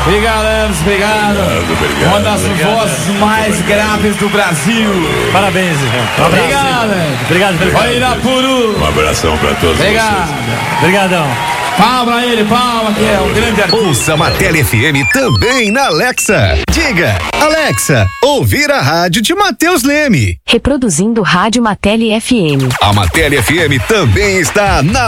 Obrigado, Elvis, obrigado. Uma das vozes mais graves do Brasil. Parabéns, irmão. Obrigado, Elvis. Obrigado. Olha Irapuru. Um abração pra todos Obrigado. vocês. Obrigadão. Palma pra ele, palma, que é um grande artista. Ouça a Matéria FM também na Alexa. Diga, Alexa, ouvir a rádio de Matheus Leme. Reproduzindo Rádio Matéria FM. A Matéria FM também está na